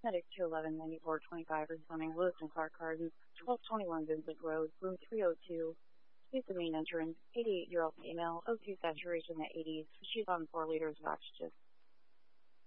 Medic 211-9425 responding Lewis and Clark Gardens, 1221 Vincent Road, room 302. Use the main entrance, 88-year-old female, O2 saturation at 80s. She's on 4 liters of oxygen.